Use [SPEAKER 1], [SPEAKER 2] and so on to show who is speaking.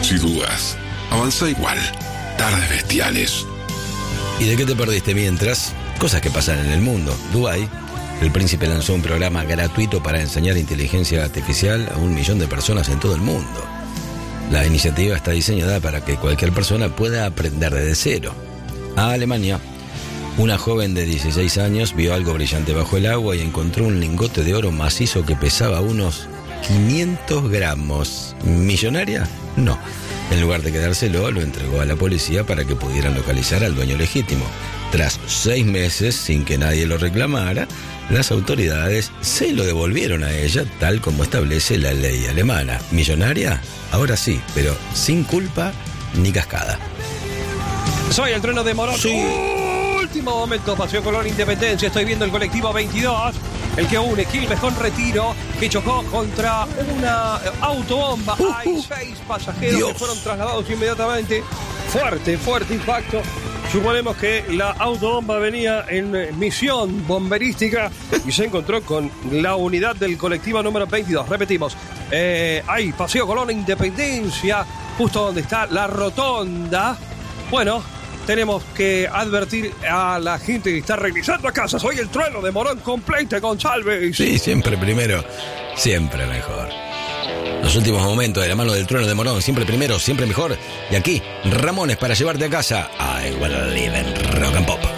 [SPEAKER 1] Si dudas, avanza igual. Tardes bestiales.
[SPEAKER 2] ¿Y de qué te perdiste mientras? Cosas que pasan en el mundo. Dubái. El príncipe lanzó un programa gratuito para enseñar inteligencia artificial a 1 millón de personas en todo el mundo. La iniciativa está diseñada para que cualquier persona pueda aprender desde cero. A Alemania, una joven de 16 años vio algo brillante bajo el agua y encontró un lingote de oro macizo que pesaba unos 500 gramos. ¿Millonaria? No. En lugar de quedárselo, lo entregó a la policía para que pudieran localizar al dueño legítimo. Tras 6 meses, sin que nadie lo reclamara, las autoridades se lo devolvieron a ella, tal como establece la ley alemana. ¿Millonaria? Ahora sí, pero sin culpa ni cascada.
[SPEAKER 3] Soy el trueno de Morón.
[SPEAKER 2] Sí.
[SPEAKER 3] Último momento, Paseo Colón Independencia. Estoy viendo el colectivo 22, el que une Quilmes con Retiro, que chocó contra una autobomba. Hay 6 pasajeros
[SPEAKER 2] Dios.
[SPEAKER 3] que fueron trasladados inmediatamente. Fuerte impacto. Suponemos que la autobomba venía en misión bomberística y se encontró con la unidad del colectivo número 22. Repetimos, hay Paseo Colón Independencia, justo donde está la rotonda. Bueno, tenemos que advertir a la gente que está regresando a casa. Soy el trueno de Morón Complete González.
[SPEAKER 2] Sí, siempre primero, siempre mejor. Los últimos momentos de la mano del trueno de Morón, siempre primero, siempre mejor. Y aquí, Ramones para llevarte a casa. I will live in rock and pop.